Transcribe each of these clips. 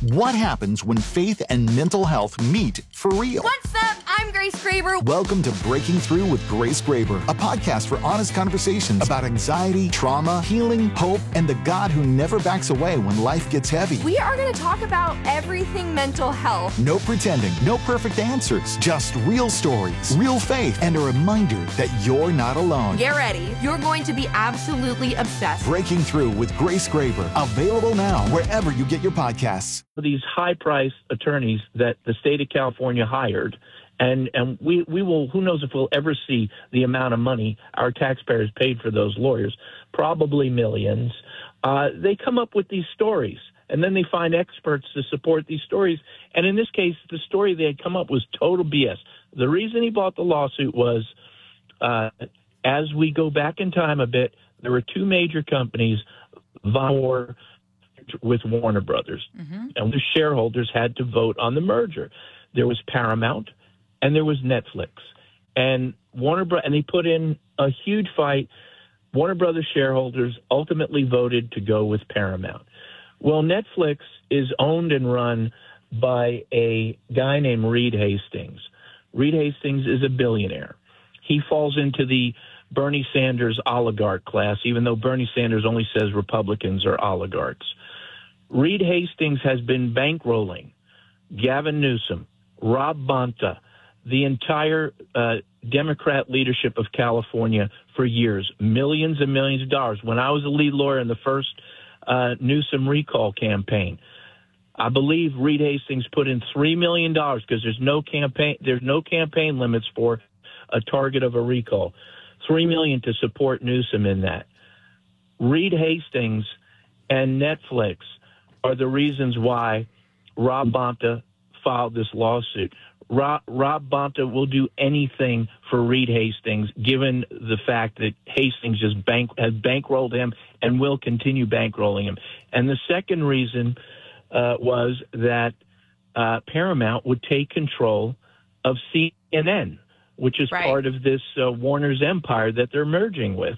What happens when faith and mental health meet for real? What's up? I'm Grace Graber. Welcome to Breaking Through with Grace Graber, a podcast for honest conversations about anxiety, trauma, healing, hope, and the God who never backs away when life gets heavy. We are going to talk about everything mental health. No pretending, no perfect answers, just real stories, real faith, and a reminder that you're not alone. Get ready. You're going to be absolutely obsessed. Breaking Through with Grace Graber, available now wherever you get your podcasts. These high-priced attorneys that the state of California hired, and we will, who knows if we'll ever see the amount of money our taxpayers paid for those lawyers, probably millions. They come up with these stories, and then they find experts to support these stories. And in this case, the story they had come up was total BS. The reason he bought the lawsuit was, as we go back in time a bit, there were two major companies, with Warner Brothers, and the shareholders had to vote on the merger. There was Paramount, and there was Netflix, and and they put in a huge fight. Warner Brothers shareholders ultimately voted to go with Paramount. Well, Netflix is owned and run by a guy named Reed Hastings. Reed Hastings is a billionaire. He falls into the Bernie Sanders oligarch class, even though Bernie Sanders only says Republicans are oligarchs. Reed Hastings has been bankrolling Gavin Newsom, Rob Bonta, the entire Democrat leadership of California for years, millions and millions of dollars. When I was a lead lawyer in the first Newsom recall campaign, I believe Reed Hastings put in $3 million because there's no campaign limits for a target of a recall. $3 million to support Newsom in that. Reed Hastings and Netflix are the reasons why Rob Bonta filed this lawsuit. Rob Bonta will do anything for Reed Hastings, given the fact that Hastings has bankrolled him and will continue bankrolling him. And the second reason was that Paramount would take control of CNN, which is part of this Warner's empire that they're merging with.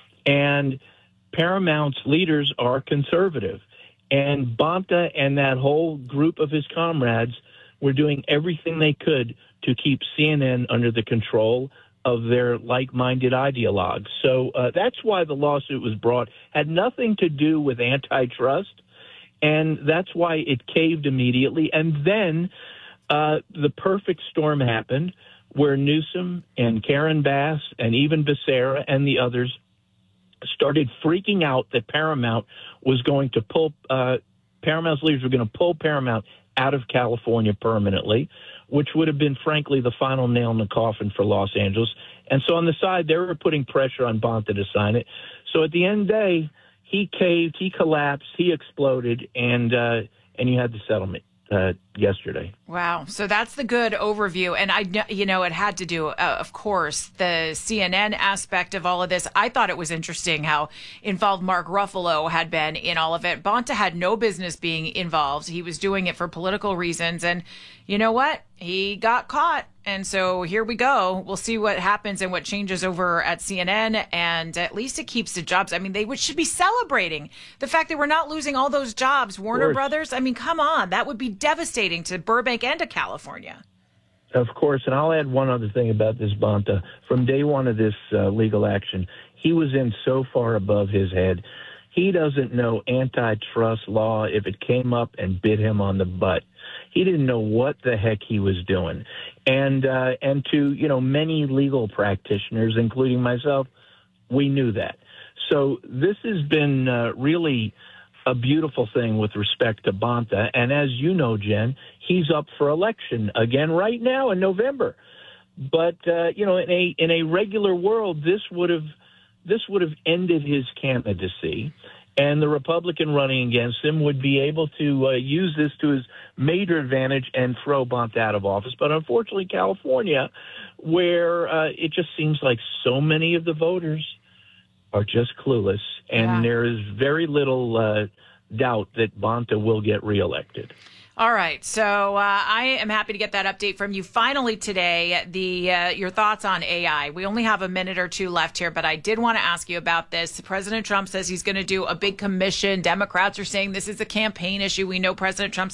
And Paramount's leaders are conservative. And Bonta and that whole group of his comrades were doing everything they could to keep CNN under the control of their like-minded ideologues. So that's why the lawsuit was brought. Had nothing to do with antitrust, and that's why it caved immediately. And then the perfect storm happened where Newsom and Karen Bass and even Becerra and the others started freaking out that Paramount was going to Paramount's leaders were going to pull Paramount out of California permanently, which would have been, frankly, the final nail in the coffin for Los Angeles. And so on the side, they were putting pressure on Bonta to sign it. So at the end of the day, he caved, he collapsed, he exploded, and you had the settlement yesterday. Wow. So that's the good overview. And it had to do, of course, the CNN aspect of all of this. I thought it was interesting how involved Mark Ruffalo had been in all of it. Bonta had no business being involved. He was doing it for political reasons. And you know what? He got caught. And so here we go. We'll see what happens and what changes over at CNN. And at least it keeps the jobs. I mean, they should be celebrating the fact that we're not losing all those jobs. Warner Brothers. I mean, come on. That would be devastating to Burbank and to California. Of course. And I'll add one other thing about this Bonta. From day one of this legal action, he was in so far above his head. He doesn't know antitrust law if it came up and bit him on the butt. He didn't know what the heck he was doing. And to, many legal practitioners, including myself, we knew that. So this has been really a beautiful thing with respect to Bonta. And as you know, Jen, he's up for election again right now in November. But, in a regular world, this would have ended his candidacy. And the Republican running against him would be able to use this to his major advantage and throw Bonta out of office. But unfortunately, California, where it just seems like so many of the voters are just clueless, and there is very little doubt that Bonta will get reelected. All right. So I am happy to get that update from you. Finally today, your thoughts on AI. We only have a minute or two left here, but I did want to ask you about this. President Trump says he's going to do a big commission. Democrats are saying this is a campaign issue. We know President Trump's